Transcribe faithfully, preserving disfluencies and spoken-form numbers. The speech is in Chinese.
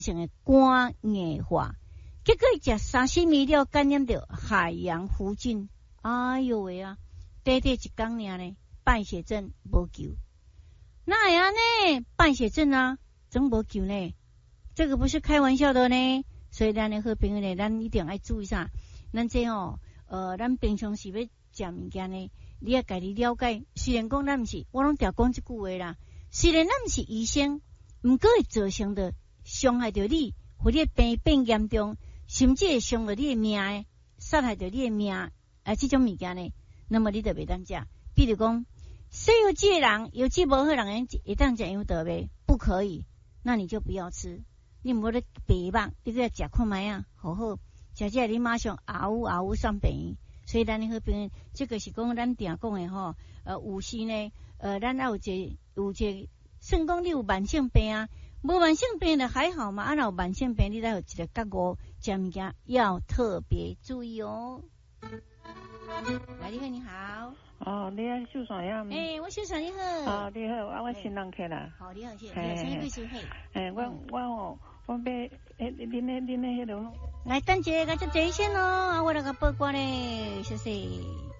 性的肝硬化，结果食三四米了感染到海洋弧菌。哎呦喂啊！短短一天尔呢，败血症无救。那呀呢，败血症啊，真无救呢。这个不是开玩笑的呢。所以咱的好朋友呢，咱一定要注意下。咱这哦，呃，咱平常时要食物件呢，你要家己了解。虽然讲咱毋是，我拢常讲一句话啦。虽然咱毋是医生，毋过会造成的伤害到你，或者病变严重，甚至会伤到你的命的，杀害到你的命。啊，这种物件呢，那么你就袂当食。比如讲，西游记的人，有记无好人会当食油得呗？不可以，那你就不要吃。你无咧白肉，你个食看卖啊，好好食食，你马上嗷呜嗷呜上病。所以咱的好朋友，这个是讲咱定讲的吼，呃，有时呢，呃，咱要有一有一，算讲你有慢性病啊，无慢性病的还好嘛，啊，若有慢性病，你再有一个觉悟，食物件要特别注意哦。来，你好，你好。 哦，你啊，秀山呀？ 诶、欸，我秀山你好。 哦，你好，啊，我新人客啦。 好，你好，谢谢。请你贵姓？嘿。 诶，我我哦，我要诶，恁诶恁诶迄种。 来，等一下，我就坐先咯，我那个报关咧，谢谢。